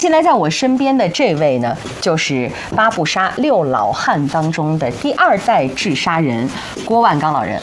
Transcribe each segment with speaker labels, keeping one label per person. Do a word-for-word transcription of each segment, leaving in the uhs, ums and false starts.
Speaker 1: 现在在我身边的这位呢，就是八步沙六老汉当中的第二代治沙人郭万刚老人。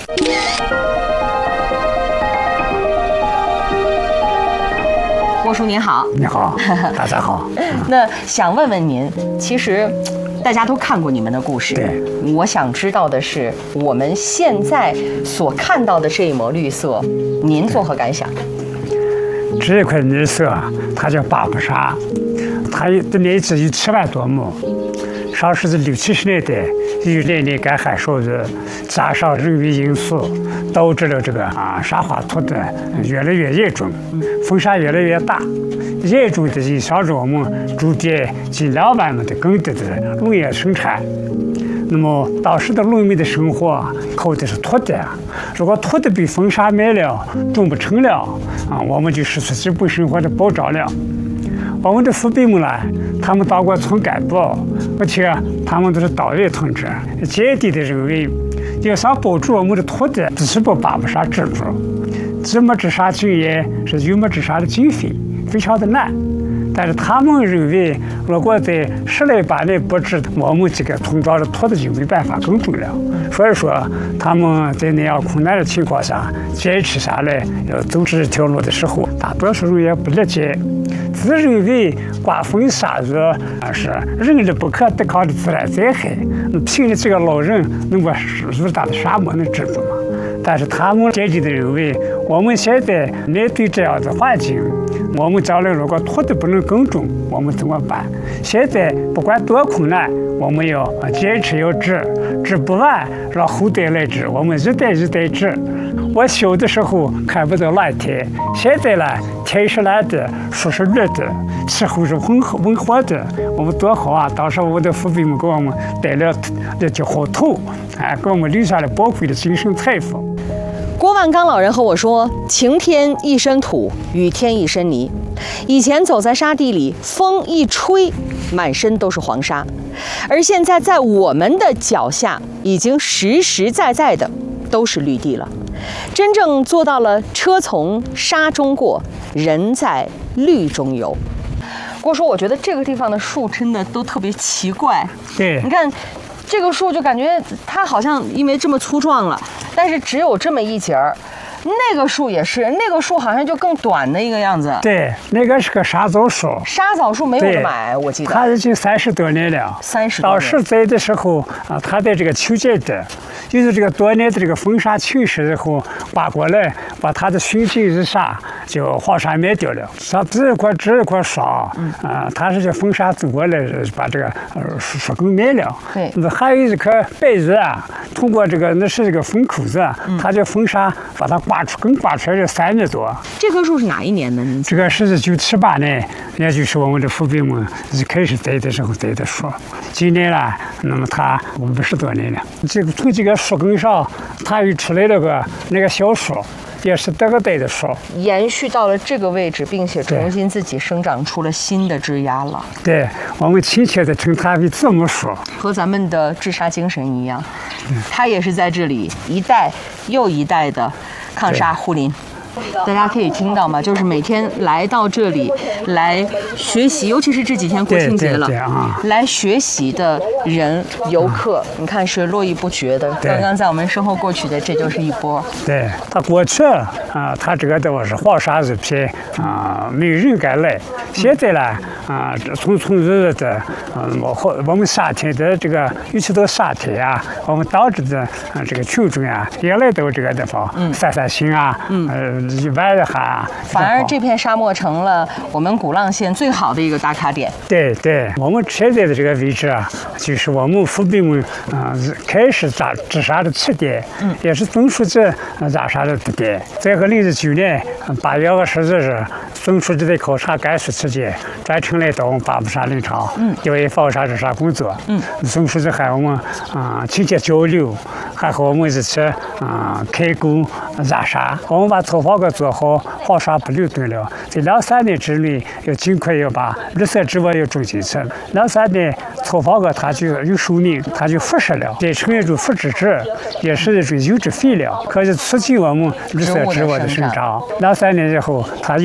Speaker 1: 郭叔您好。
Speaker 2: 你好，大家好。
Speaker 1: 那想问问您，其实大家都看过你们的故事，
Speaker 2: 对，
Speaker 1: 我想知道的是，我们现在所看到的这一抹绿色，您作何感想？
Speaker 2: 这一块绿色，它叫八步沙，它的面积有七万多亩。上世纪六七十年代，由于年年干旱少雨，加上人为因素，导致了这个啊沙化土的越来越严重，风沙越来越大，严重的影响着我们周边近两万亩的耕地的农业生产。那么当时的农民的生活靠的是土地，如果土地被风沙没了，种不成了啊，我们就失去基本生活的保障了。我们的父辈们呢，他们当过村干部，而且他们都是党员同志，坚定地认为，要想保住我们的土地，必须把八步沙治住。既没治沙经验，是又没治沙的经费，非常的难。但是他们认为，如果在十来八年不治，我们这个村庄的土地就没办法耕种了。所以说，他们在那样困难的情况下坚持下来，要走这条路的时候，大多数人也不理解，自认为刮风下雨啊是人力不可抵抗的自然灾害，凭着这个老人能把如大的沙漠能治住吗？但是他们坚定地认为，我们现在面对这样的环境，我们将来如果土地不能耕种，我们怎么办？现在不管多困难，我们要坚持要治，治不完让后代来治，我们一代一代治。我小的时候看不到蓝天，现在呢，天是蓝的，树是绿的，气候是温和温和的，我们多好啊！当时我的父辈们给我们带了那叫好土，哎，给我们留下了宝贵的精神财富。
Speaker 1: 郭万刚老人和我说，晴天一身土，雨天一身泥。以前走在沙地里，风一吹，满身都是黄沙，而现在在我们的脚下，已经实实在在的都是绿地了。真正做到了车从沙中过，人在绿中游。郭叔，我觉得这个地方的树真的都特别奇怪。
Speaker 2: 对，
Speaker 1: 你看。这个树就感觉它好像因为这么粗壮了，但是只有这么一截儿。那个树也是，那个树好像就更短的一个样子。
Speaker 2: 对，那个是个沙枣树。
Speaker 1: 沙枣树没有这么矮，我记得。
Speaker 2: 它已经三十多年了。
Speaker 1: 三十多年。
Speaker 2: 当时栽的时候啊，它在这个秋间的，就是这个多年的这个风沙侵蚀以后，刮过来，把它的熏尽日晒，就黄沙灭掉了。它这一块这一块沙，嗯啊，它是叫风沙走过来，把这个呃树树根灭了。
Speaker 1: 对。
Speaker 2: 那还有一棵白玉啊，通过这个那是这个风口子，它叫风沙把它刮。刮出根刮出来有三米多。
Speaker 1: 这棵树是哪一年的？
Speaker 2: 这个是一九七八年，也就是我们的父辈们一开始栽的时候栽的树。今年呢，那么它五十多年了。这个从这个树根上，它又出来了个那个小树，也是这个代的树，
Speaker 1: 延续到了这个位置，并且重新自己生长出了新的枝丫了。
Speaker 2: 对，我们亲切地称它为字母树，
Speaker 1: 和咱们的治沙精神一样，它也是在这里一代又一代的抗沙护林。大家可以听到吗？就是每天来到这里来学习，尤其是这几天国庆节了，
Speaker 2: 对对对啊，
Speaker 1: 来学习的人游客，啊、你看是络绎不绝的。刚刚在我们身后过去的，这就是一波。
Speaker 2: 对，他过去啊，他这个地方是黄沙一片啊，没有人敢来。现在呢啊，从从日的，嗯，我我们夏天的这个，尤其到夏天啊，我们当地的啊这个群众啊，也来到这个地方、嗯、散散心啊，嗯，呃。一玩一下，
Speaker 1: 反而这片沙漠成了我们鼓浪县最好的一个打卡点。
Speaker 2: 对对，我们现在的这个位置啊，就是我们父辈们啊、呃、开始扎治沙的起点，嗯，也是总书记扎沙的地点。在和零十九年八月二十日，总书记在考察甘肃期间，专程来到我们八步沙林场，嗯，调研防沙治沙工作。嗯，总书记和我们啊、呃、亲切交流，还和我们一起啊、呃、开工扎沙。我们把草房给做好，黄沙不留顿了。在两三年之内，要尽快要把绿色植物要种进去。两三年草房个它就有寿命，它就腐蚀了，再成一种腐殖质，也是一种优质肥料，可以促进我们绿色植物的生长。两三年以后，它又放边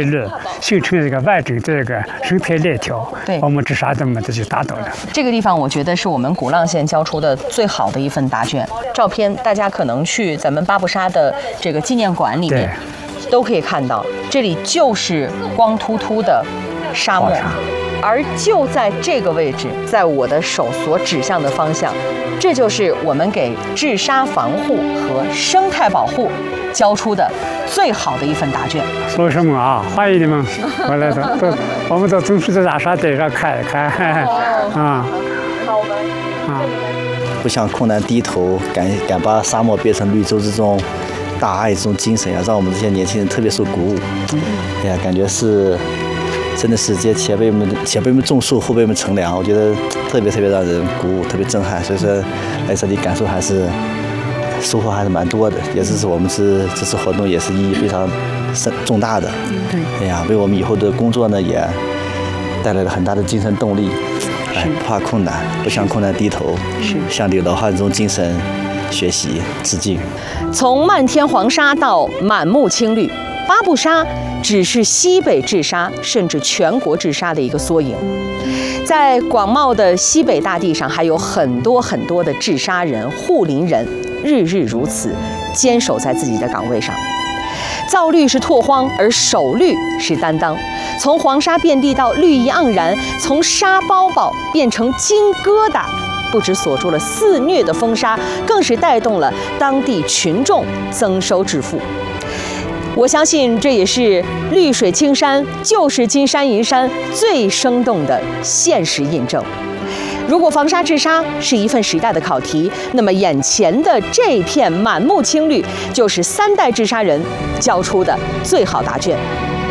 Speaker 2: 内陆，形成这个完整这个生态链条，
Speaker 1: 对，
Speaker 2: 我们治沙的目的就达到了。
Speaker 1: 这个地方我觉得是我们鼓浪县交出的最好的一份答卷。照片大家可能去咱们巴布沙的这个纪念馆里面都可以看到，这里就是光秃秃的沙漠，而就在这个位置，在我的手所指向的方向，这就是我们给治沙防护和生态保护交出的最好的一份答卷。
Speaker 2: 说什么啊？欢迎你们过来的，都我们到总书记大沙堆上看一看。啊，
Speaker 1: 好，我们
Speaker 2: 啊，
Speaker 3: 不向困难低头，敢敢把沙漠变成绿洲之中大爱这种精神啊，让我们这些年轻人特别受鼓舞。哎呀，感觉是。真的是这些前辈们，前辈们种树，后辈们乘凉，我觉得特别特别让人鼓舞，特别震撼。所以说，来这里感受还是收获还是蛮多的，也是我们是这次活动也是意义非常深重大的。
Speaker 1: 对，
Speaker 3: 哎呀，为我们以后的工作呢也带来了很大的精神动力。哎，不怕困难，不向困难低头，
Speaker 1: 是
Speaker 3: 向这个老汉这种精神学习致敬。
Speaker 1: 从漫天黄沙到满目青绿，巴布沙只是西北治沙，甚至全国治沙的一个缩影。在广袤的西北大地上，还有很多很多的治沙人、护林人，日日如此，坚守在自己的岗位上。造绿是拓荒，而守绿是担当。从黄沙遍地到绿意盎然，从沙包包变成金疙瘩，不止锁住了肆虐的风沙，更是带动了当地群众增收致富。我相信这也是绿水青山就是金山银山最生动的现实印证。如果防沙治沙是一份时代的考题，那么眼前的这片满目青绿就是三代治沙人交出的最好答卷。